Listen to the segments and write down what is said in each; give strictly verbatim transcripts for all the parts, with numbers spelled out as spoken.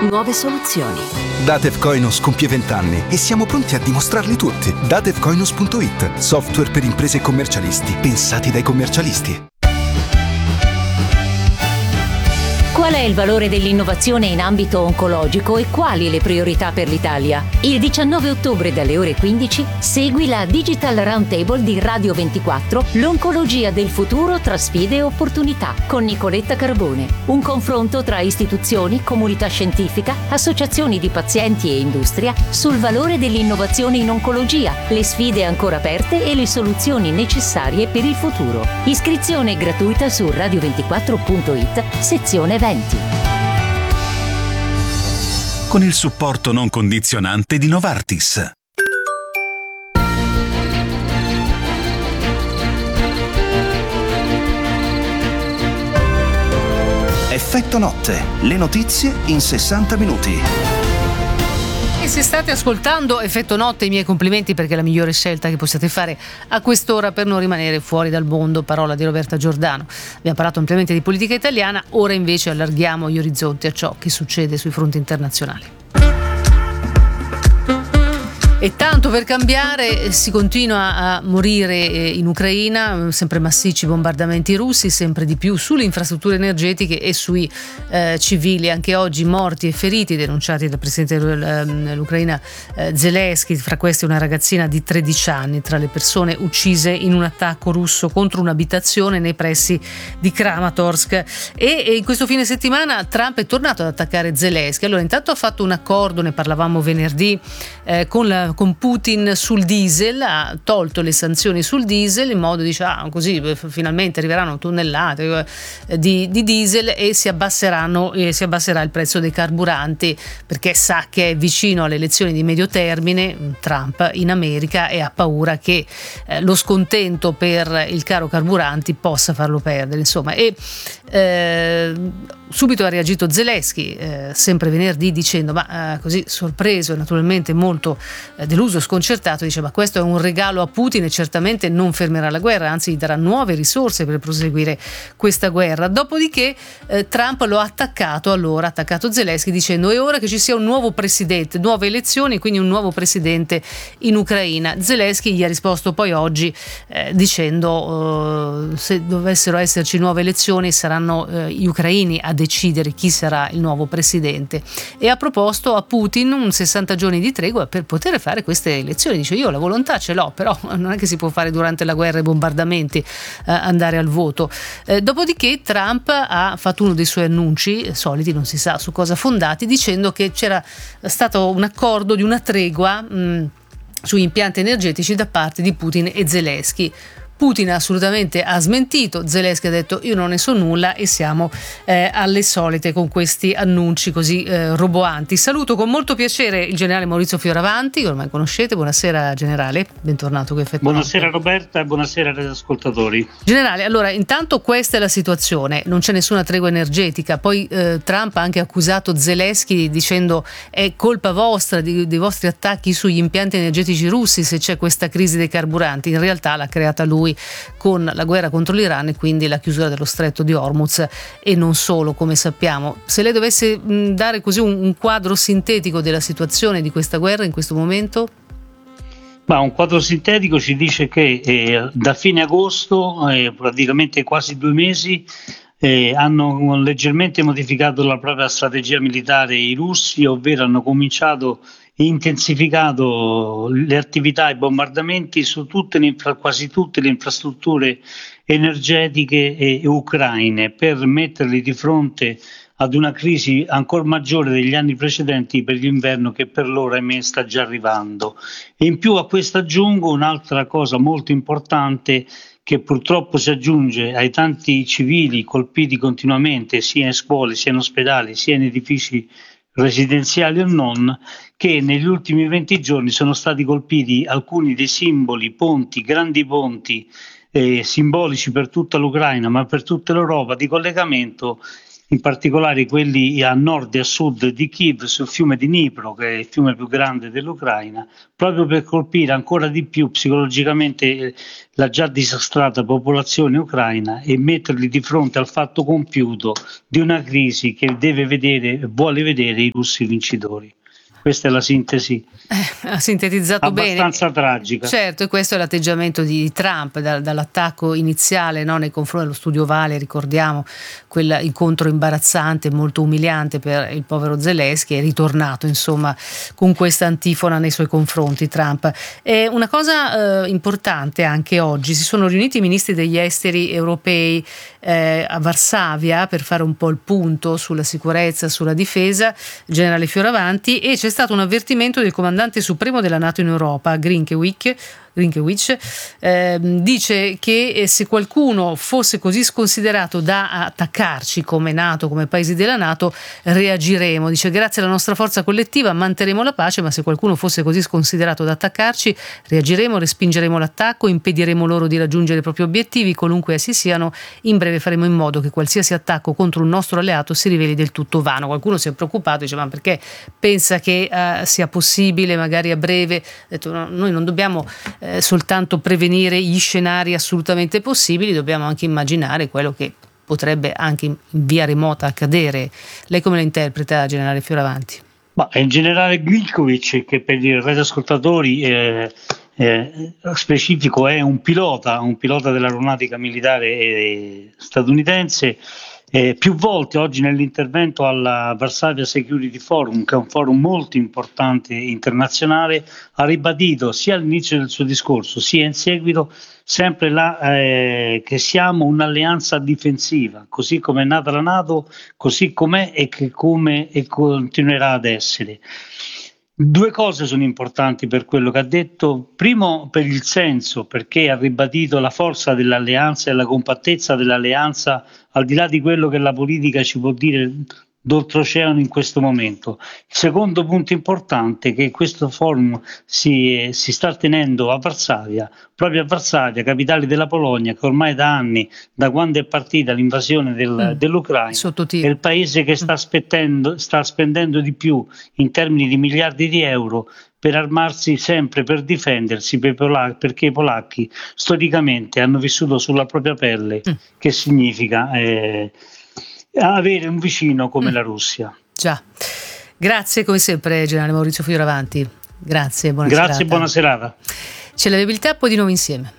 nuove soluzioni. Datev Koinos compie venti anni e siamo pronti a dimostrarli tutti. datev koinos punto it, software per imprese e commercialisti, pensati dai commercialisti. Qual è il valore dell'innovazione in ambito oncologico e quali le priorità per l'Italia? Il diciannove ottobre dalle ore quindici segui la Digital Roundtable di Radio ventiquattro, l'oncologia del futuro tra sfide e opportunità, con Nicoletta Carbone. Un confronto tra istituzioni, comunità scientifica, associazioni di pazienti e industria sul valore dell'innovazione in oncologia, le sfide ancora aperte e le soluzioni necessarie per il futuro. Iscrizione gratuita su radio ventiquattro punto it, sezione venti. Con il supporto non condizionante di Novartis. Effetto notte, le notizie in sessanta minuti. E se state ascoltando Effetto Notte, i miei complimenti, perché è la migliore scelta che possiate fare a quest'ora per non rimanere fuori dal mondo. Parola di Roberta Giordano. Abbiamo parlato ampiamente di politica italiana, ora invece allarghiamo gli orizzonti a ciò che succede sui fronti internazionali. E tanto per cambiare, si continua a morire in Ucraina, sempre massicci bombardamenti russi, sempre di più sulle infrastrutture energetiche e sui eh, civili. Anche oggi morti e feriti denunciati dal presidente dell'Ucraina eh, Zelensky, fra questi una ragazzina di tredici anni, tra le persone uccise in un attacco russo contro un'abitazione nei pressi di Kramatorsk. E, e in questo fine settimana Trump è tornato ad attaccare Zelensky. Allora, intanto ha fatto un accordo, ne parlavamo venerdì, eh, con la con Putin sul diesel, ha tolto le sanzioni sul diesel in modo, dice, ah, così finalmente arriveranno tonnellate di, di diesel e si abbasseranno e si abbasserà il prezzo dei carburanti, perché sa che è vicino alle elezioni di medio termine Trump in America e ha paura che eh, lo scontento per il caro carburanti possa farlo perdere, insomma. E eh, subito ha reagito Zelensky, eh, sempre venerdì, dicendo, ma eh, così sorpreso e naturalmente molto eh, deluso, sconcertato, dice, ma questo è un regalo a Putin e certamente non fermerà la guerra, anzi gli darà nuove risorse per proseguire questa guerra. Dopodiché eh, Trump lo ha attaccato, allora ha attaccato Zelensky dicendo, è ora che ci sia un nuovo presidente, nuove elezioni, quindi un nuovo presidente in Ucraina. Zelensky gli ha risposto poi oggi eh, dicendo eh, se dovessero esserci nuove elezioni saranno eh, gli ucraini a decidere chi sarà il nuovo presidente, e ha proposto a Putin un sessanta giorni di tregua per poter fare queste elezioni. Dice, io la volontà ce l'ho, però non è che si può fare durante la guerra e bombardamenti eh, andare al voto. Eh, dopodiché Trump ha fatto uno dei suoi annunci soliti, non si sa su cosa fondati, dicendo che c'era stato un accordo di una tregua mh, sugli impianti energetici da parte di Putin e Zelensky. Putin assolutamente ha smentito, Zelensky ha detto io non ne so nulla e siamo eh, alle solite con questi annunci così eh, roboanti. Saluto con molto piacere il generale Maurizio Fioravanti, che ormai conoscete. Buonasera generale, bentornato qui a Effetto Buonasera Notte. Roberta e buonasera agli ascoltatori. Generale, allora intanto questa è la situazione, non c'è nessuna tregua energetica, poi eh, Trump ha anche accusato Zelensky dicendo è colpa vostra, di, dei vostri attacchi sugli impianti energetici russi se c'è questa crisi dei carburanti. In realtà l'ha creata lui con la guerra contro l'Iran e quindi la chiusura dello stretto di Hormuz, e non solo, come sappiamo. Se lei dovesse mh, dare così un, un quadro sintetico della situazione di questa guerra in questo momento? Ma un quadro sintetico ci dice che eh, da fine agosto, eh, praticamente quasi due mesi, eh, hanno leggermente modificato la propria strategia militare i russi, ovvero hanno cominciato e intensificato le attività e i bombardamenti su tutte le infra, quasi tutte le infrastrutture energetiche e, e ucraine, per metterli di fronte ad una crisi ancora maggiore degli anni precedenti per l'inverno, che per loro ahimè sta già arrivando. E in più a questo aggiungo un'altra cosa molto importante, che purtroppo si aggiunge ai tanti civili colpiti continuamente sia in scuole, sia in ospedali, sia in edifici residenziali o non, che negli ultimi venti giorni sono stati colpiti alcuni dei simboli, ponti, grandi ponti eh, simbolici per tutta l'Ucraina, ma per tutta l'Europa, di collegamento in particolare quelli a nord e a sud di Kiev, sul fiume di Dnipro, che è il fiume più grande dell'Ucraina, proprio per colpire ancora di più psicologicamente la già disastrata popolazione ucraina e metterli di fronte al fatto compiuto di una crisi che deve vedere, vuole vedere i russi vincitori. Questa è la sintesi. Eh, ha sintetizzato abbastanza bene. Abbastanza tragica. Certo, e questo è l'atteggiamento di Trump da, dall'attacco iniziale, no, nei confronti dello studio Vale, ricordiamo quell'incontro imbarazzante, molto umiliante per il povero Zelensky, è ritornato insomma con questa antifona nei suoi confronti Trump. E una cosa eh, importante anche oggi, si sono riuniti i ministri degli esteri europei eh, a Varsavia per fare un po' il punto sulla sicurezza, sulla difesa, il generale Fioravanti, e c'è stato un avvertimento del comandante supremo della NATO in Europa, Grinkewick, Grinkewic, eh, dice che eh, se qualcuno fosse così sconsiderato da attaccarci come NATO, come paesi della NATO, reagiremo. Dice: grazie alla nostra forza collettiva manterremo la pace, ma se qualcuno fosse così sconsiderato da attaccarci, reagiremo, respingeremo l'attacco, impediremo loro di raggiungere i propri obiettivi, qualunque essi siano. In breve faremo in modo che qualsiasi attacco contro un nostro alleato si riveli del tutto vano. Qualcuno si è preoccupato, dice: ma perché pensa che uh, sia possibile magari a breve? Ha detto, no, noi non dobbiamo Eh, soltanto prevenire gli scenari assolutamente possibili, dobbiamo anche immaginare quello che potrebbe anche in via remota accadere. Lei come la interpreta, generale Fioravanti? Ma il generale Grinkewic, che per i radioascoltatori eh, eh, specifico è un pilota, un pilota dell'aeronautica militare eh, statunitense, Eh, più volte oggi nell'intervento alla Varsavia Security Forum, che è un forum molto importante internazionale, ha ribadito sia all'inizio del suo discorso sia in seguito sempre la, eh, che siamo un'alleanza difensiva, così come è nata la NATO, così com'è e che come e continuerà ad essere. Due cose sono importanti per quello che ha detto. Primo, per il senso, perché ha ribadito la forza dell'alleanza e la compattezza dell'alleanza, al di là di quello che la politica ci può dire d'oltreoceano in questo momento. Il secondo punto importante è che questo forum si, si sta tenendo a Varsavia, proprio a Varsavia, capitale della Polonia, che ormai da anni, da quando è partita l'invasione del, mm. dell'Ucraina, è il paese che sta, aspettando, sta spendendo di più in termini di miliardi di euro per armarsi sempre, per difendersi, per polacchi, perché i polacchi storicamente hanno vissuto sulla propria pelle, mm. che significa eh, avere un vicino come mm. la Russia. Già. Grazie come sempre, generale Maurizio Fioravanti. Grazie, buona Grazie, serata. buona serata. C'è la viabilità, poi di nuovo insieme.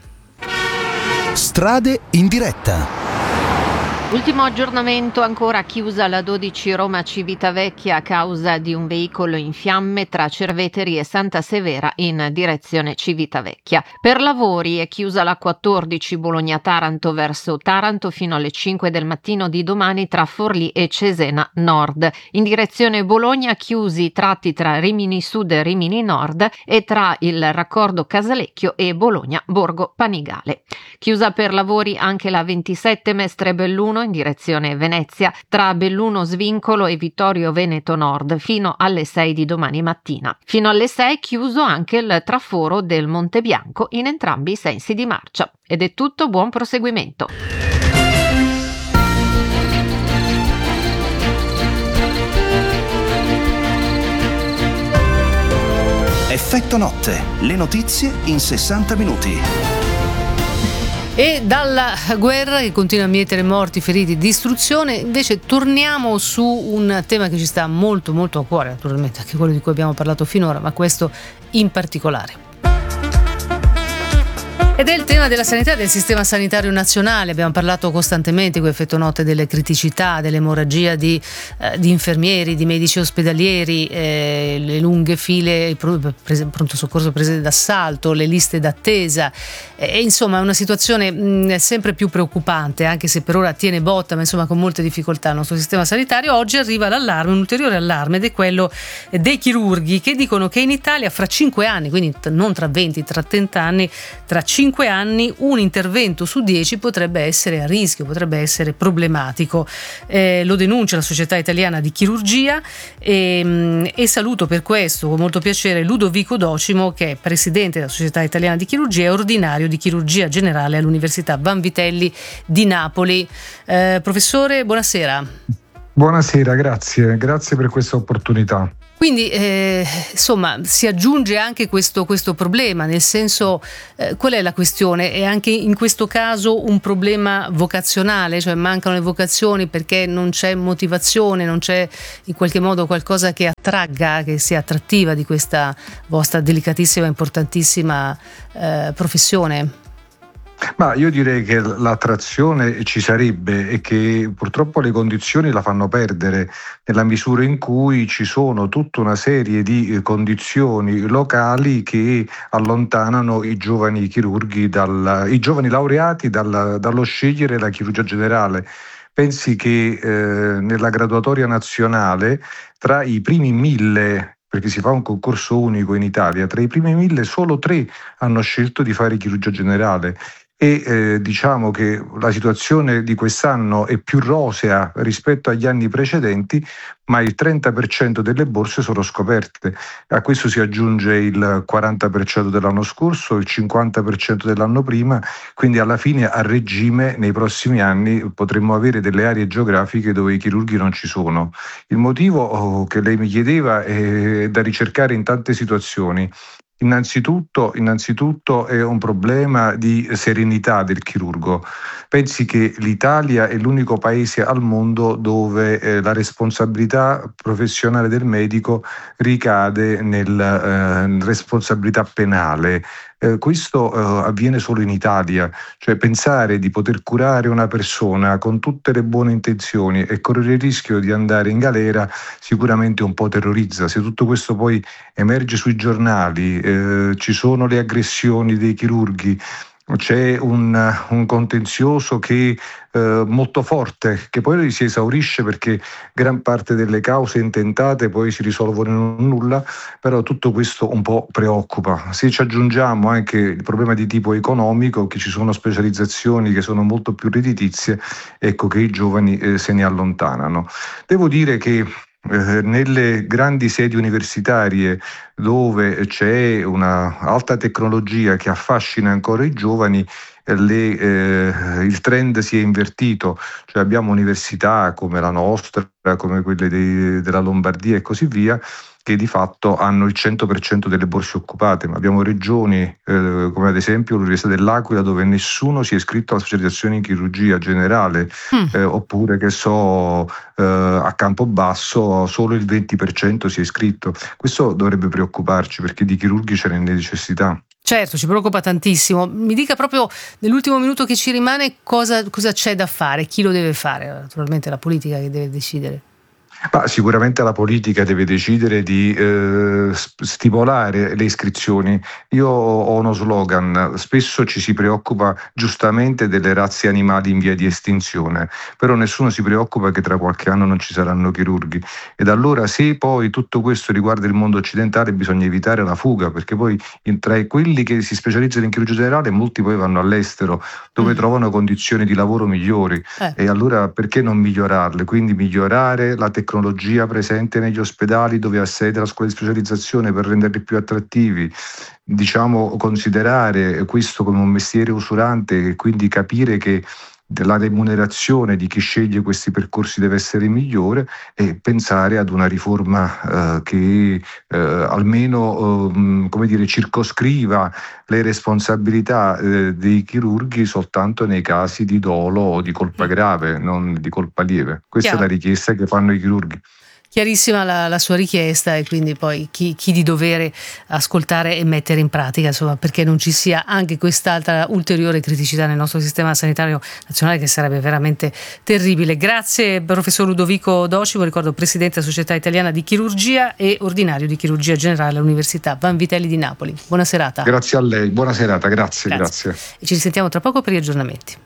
Strade in diretta. Ultimo aggiornamento, ancora chiusa la dodici Roma-Civitavecchia a causa di un veicolo in fiamme tra Cerveteri e Santa Severa in direzione Civitavecchia. Per lavori è chiusa la quattordici Bologna-Taranto verso Taranto fino alle cinque del mattino di domani tra Forlì e Cesena Nord. In direzione Bologna chiusi i tratti tra Rimini Sud e Rimini Nord e tra il raccordo Casalecchio e Bologna-Borgo Panigale. Chiusa per lavori anche la ventisette Mestre Belluno in direzione Venezia tra Belluno Svincolo e Vittorio Veneto Nord fino alle sei di domani mattina. Fino alle sei chiuso anche il traforo del Monte Bianco in entrambi i sensi di marcia. Ed è tutto, buon proseguimento. Effetto notte, le notizie in sessanta minuti. E dalla guerra che continua a mietere morti, feriti, distruzione, invece torniamo su un tema che ci sta molto molto a cuore, naturalmente anche quello di cui abbiamo parlato finora, ma questo in particolare. Ed è il tema della sanità, del sistema sanitario nazionale. Abbiamo parlato costantemente con effetto notte delle criticità, dell'emorragia di, eh, di infermieri, di medici ospedalieri, eh, le lunghe file, il pronto soccorso prese d'assalto, le liste d'attesa. E insomma è una situazione mh, sempre più preoccupante, anche se per ora tiene botta, ma insomma con molte difficoltà il nostro sistema sanitario. Oggi arriva l'allarme, un ulteriore allarme, ed è quello dei chirurghi, che dicono che in Italia fra cinque anni, quindi non tra venti, tra trenta anni, tra cinque anni un intervento su dieci potrebbe essere a rischio, potrebbe essere problematico. Eh, lo denuncia la Società Italiana di Chirurgia e, e saluto per questo con molto piacere Ludovico Docimo, che è presidente della Società Italiana di Chirurgia e ordinario di chirurgia generale all'Università Vanvitelli di Napoli. Eh, professore, buonasera. Buonasera, grazie, grazie per questa opportunità. Quindi eh, insomma si aggiunge anche questo, questo problema, nel senso eh, qual è la questione? È anche in questo caso un problema vocazionale, cioè mancano le vocazioni perché non c'è motivazione, non c'è in qualche modo qualcosa che attragga, che sia attrattiva di questa vostra delicatissima, importantissima eh, professione? Ma io direi che l'attrazione ci sarebbe e che purtroppo le condizioni la fanno perdere, nella misura in cui ci sono tutta una serie di condizioni locali che allontanano i giovani chirurghi, dal, i giovani laureati dal, dallo scegliere la chirurgia generale. Pensi che eh, nella graduatoria nazionale tra i primi mille, perché si fa un concorso unico in Italia, tra i primi mille solo tre hanno scelto di fare chirurgia generale. E eh, diciamo che la situazione di quest'anno è più rosea rispetto agli anni precedenti, ma il trenta per cento delle borse sono scoperte. A questo si aggiunge il quaranta per cento dell'anno scorso, il cinquanta per cento dell'anno prima, quindi alla fine a regime nei prossimi anni potremmo avere delle aree geografiche dove i chirurghi non ci sono. Il motivo che lei mi chiedeva è da ricercare in tante situazioni. Innanzitutto, innanzitutto è un problema di serenità del chirurgo. Pensi che l'Italia è l'unico paese al mondo dove eh, la responsabilità professionale del medico ricade nella eh, responsabilità penale. Eh, questo eh, avviene solo in Italia, cioè pensare di poter curare una persona con tutte le buone intenzioni e correre il rischio di andare in galera sicuramente un po' terrorizza. Se tutto questo poi emerge sui giornali, eh, ci sono le aggressioni dei chirurghi, c'è un, un contenzioso che eh, molto forte, che poi si esaurisce perché gran parte delle cause intentate poi si risolvono in nulla, però tutto questo un po' preoccupa. Se ci aggiungiamo anche il problema di tipo economico, che ci sono specializzazioni che sono molto più redditizie, ecco che i giovani eh, se ne allontanano. Devo dire che Eh, nelle grandi sedi universitarie dove c'è una alta tecnologia che affascina ancora i giovani, eh, le, eh, il trend si è invertito, cioè abbiamo università come la nostra, come quelle dei, della Lombardia e così via, che di fatto hanno il cento per cento delle borse occupate, ma abbiamo regioni eh, come ad esempio l'Università dell'Aquila dove nessuno si è iscritto alla specializzazione in chirurgia generale, mm. eh, oppure che so eh, a Campobasso solo il venti per cento si è iscritto. Questo dovrebbe preoccuparci perché di chirurghi ce n'è necessità. Certo, ci preoccupa tantissimo. Mi dica proprio nell'ultimo minuto che ci rimane cosa, cosa c'è da fare, chi lo deve fare, naturalmente la politica che deve decidere. Ma sicuramente la politica deve decidere di eh, stipulare le iscrizioni. Io ho uno slogan: spesso ci si preoccupa giustamente delle razze animali in via di estinzione, però nessuno si preoccupa che tra qualche anno non ci saranno chirurghi. Ed allora, se poi tutto questo riguarda il mondo occidentale, bisogna evitare la fuga, perché poi tra quelli che si specializzano in chirurgia generale molti poi vanno all'estero dove mm. trovano condizioni di lavoro migliori, eh. e allora perché non migliorarle? Quindi migliorare la tecnologia presente negli ospedali dove ha sede la scuola di specializzazione per renderli più attrattivi, diciamo considerare questo come un mestiere usurante e quindi capire che la remunerazione di chi sceglie questi percorsi deve essere migliore e pensare ad una riforma eh, che eh, almeno eh, come dire, circoscriva le responsabilità eh, dei chirurghi soltanto nei casi di dolo o di colpa grave, non di colpa lieve. Questa Chiaro. È la richiesta che fanno i chirurghi. Chiarissima la, la sua richiesta e quindi poi chi, chi di dovere ascoltare e mettere in pratica, insomma, perché non ci sia anche quest'altra ulteriore criticità nel nostro sistema sanitario nazionale che sarebbe veramente terribile. Grazie professor Ludovico Docivo, ricordo presidente della Società Italiana di Chirurgia e ordinario di chirurgia generale all'Università Vanvitelli di Napoli. Buona serata. Grazie a lei, buona serata, grazie, grazie. grazie. E ci risentiamo tra poco per gli aggiornamenti.